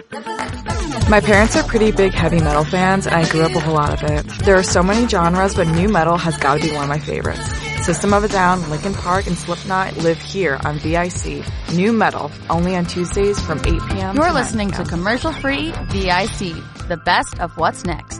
My parents are pretty big heavy metal fans, and I grew up with a lot of it. There are so many genres, but new metal has got to be one of my favorites. System of a Down, Linkin Park, and Slipknot live here on VIC. New metal, only on Tuesdays from 8 p.m. You're listening to commercial-free VIC, the best of what's next.